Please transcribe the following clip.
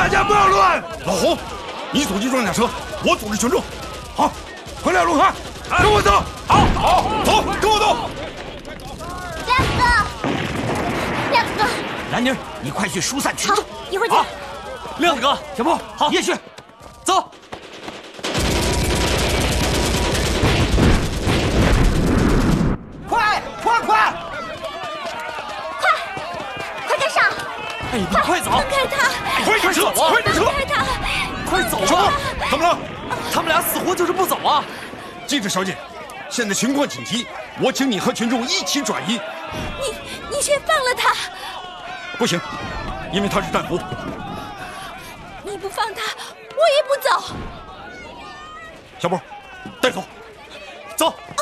大家不要乱。 老洪，你组织装甲车，我组织群众。 好，快点，陆汉，跟我走。 好，走，跟我走。 亮哥， 兰妮，你快去疏散群众。 一会儿见。 亮子哥， 小波， 好， 叶旭， 走。 快跟上！ 哎，你快走！ 放开他！ 快走啊！ 放开他！ 快走啊！ 怎么了？ 他们俩死活就是不走啊！ 记者小姐，现在情况紧急，我请你和群众一起转移。 你先放了他！ 不行，因为他是战俘。 你不放他，我也不走。 小波，带走。 走。